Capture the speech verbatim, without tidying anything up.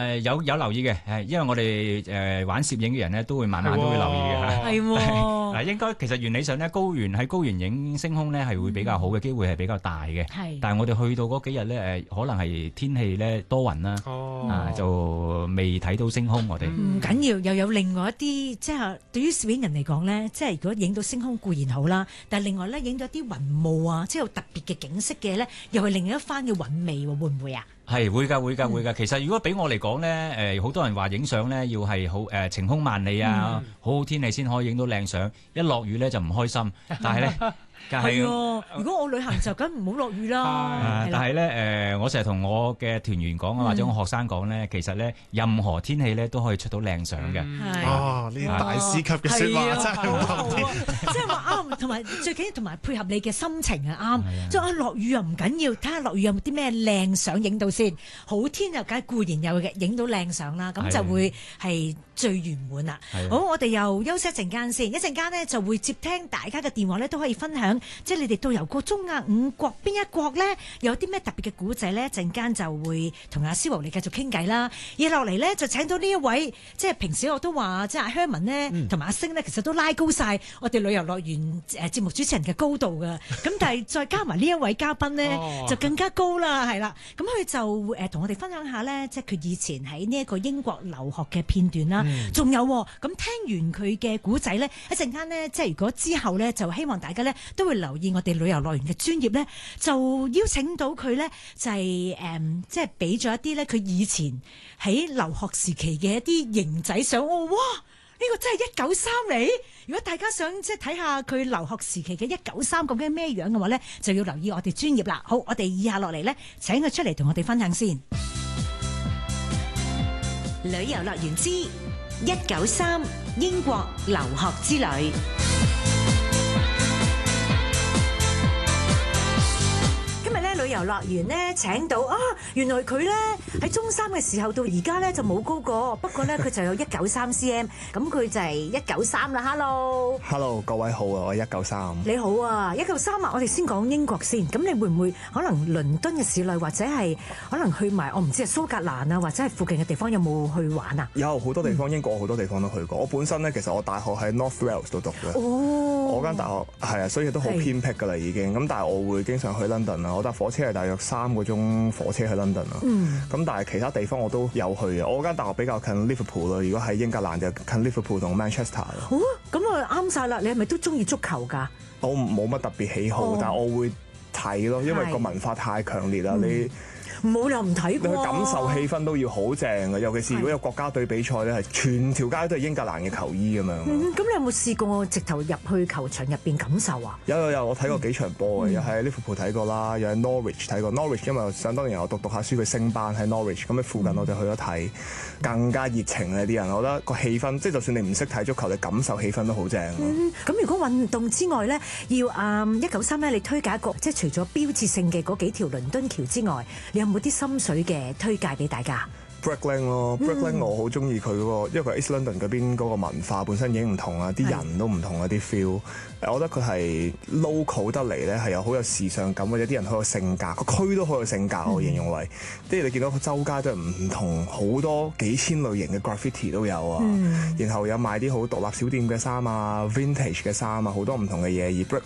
誒有有留意嘅，係因為我哋誒玩攝影嘅人咧，都會晚晚都會留意嘅嚇。 係喎， 嗱應該其實原理上咧，高原喺高原影星空咧係會比較好嘅機會係比較大嘅。係，但係我哋去到嗰幾日咧誒，可能係天氣咧多雲啦，啊就未睇到星空我哋。 唔緊要，又有另外一啲即係對於攝影人嚟講咧，即係如果影到星空固然好啦，但係另外咧影到啲雲霧啊，即係有特別嘅景色嘅咧，又係另一番嘅韻味喎，會唔會啊？ 係會㗎會㗎會㗎，其實如果俾我嚟講咧，誒好多人話影相咧要係好誒晴空萬里啊，好好天氣先可以影到靚相，一落雨咧就唔開心，但係咧。 係喎，如果我旅行就梗唔好落雨啦。 但係咧誒，我成日同我嘅團員講啊，或者我學生講咧，其實咧任何天氣咧都可以出到靚相嘅。 啊，呢啲大師級嘅説話真係好好啲， 即係話啱，同埋最緊要同埋配合你嘅心情啊啱。即係啊落雨又唔緊要，睇下落雨有冇啲咩靚相影到先。好天又梗係固然有嘅，影到靚相啦，咁就會係最圓滿啦。好，我哋又休息一陣間先，一陣間呢就會接聽大家嘅電話咧，都可以分享。即係你哋導遊過中亞五國邊一國呢？有啲咩特別嘅古仔呢？陣間就會同阿思豪你繼續傾偈啦。而落嚟呢，就請到呢一位，即係平時我都話，即係阿 Herman 呢，同埋阿星呢，其實都拉高晒我哋旅遊樂園誒節目主持人嘅高度㗎。咁但係再加埋呢一位嘉賓呢，哦、就更加高啦，係啦。咁佢就誒同我哋分享下呢，即係佢以前喺呢一個英國留學嘅片段啦。仲、嗯、有咁聽完佢嘅古仔呢，一陣間呢，即係如果之後呢，就希望大家呢，都會留意我哋旅遊樂園嘅專業咧，就邀請到佢咧，就係、是、誒、嗯，即係俾咗一啲咧，佢以前喺留學時期嘅一啲型仔相。哦，哇！呢、這個真係一九三嚟。如果大家想即係睇下佢留學時期嘅一九三究竟咩樣嘅話咧，就要留意我哋專業啦。好，我哋以下落嚟咧，請佢出嚟同我哋分享先。 旅遊樂園之一九三英國留學之旅。旅遊樂園呢請到啊，原來佢呢喺中三嘅時候到而家呢就冇高過，不過呢佢就有一九三 cm，咁佢就係一九三啦。Hello，Hello， 各位好啊，我係一九三。 你好啊，一九三啊，我哋先講英國先。咁你會唔會可能倫敦嘅市內或者係可能去埋我唔知係蘇格蘭啊，或者係附近嘅地方有冇去玩啊？ 有好多地方，嗯、英國好多地方都去過。我本身呢，其實我大學喺 North Wales 度讀嘅。哦，我間大學係啊，所以都好偏僻㗎啦已經。咁但係我會經常去 London 啊，我搭火車係大約三個鐘火車去 London 啊。嗯。咁但係其他地方我都有去嘅。我間大學比較近 Liverpool 咯。如果喺英格蘭就近 Liverpool 同 Manchester 咯。 哦，咁啊啱晒啦！你係咪都中意足球㗎？ 我冇乜特別喜好，哦、但係我會睇咯，因為個文化太強烈啦。嗯、你冇又唔睇，你去感受氣氛都要好正嘅，尤其是如果有國家隊比賽咧，係全條街都係英格蘭嘅球衣咁樣。咁、 嗯、你有冇試過直頭入去球場入邊感受啊？ 有有有，我睇過幾場波嘅，又喺 Liverpool 睇過啦，又喺 Norwich 睇過。Norwich 因為想當年我讀讀下書，佢升班喺 Norwich，咁喺附近我就去咗睇，更加熱情咧啲人。我覺得個氣氛，即係就算你唔識睇足球，你感受氣氛都好正。咁、 嗯、如果運動之外咧，要誒一九三咧，你推介一個即係除咗標誌性嘅嗰幾條倫敦橋之外，你有冇啲心水嘅推介俾大家 ？Brick Lane 咯 ，Brick Lane 我好中意佢嗰個，因為佢 East London 嗰邊嗰個文化本身已經唔同啦，啲人都唔同啊，啲 feel。我覺得佢係 local 得嚟咧，係有好有時尚感，或者啲人好有性格，個區都好有性格。我形容為，即係、嗯、你見到周街都係唔同，好多幾千類型嘅 graffiti 都有啊。嗯、然後有賣啲好獨立小店嘅衫啊 ，vintage 嘅衫啊，好多唔同嘅嘢。而 Brick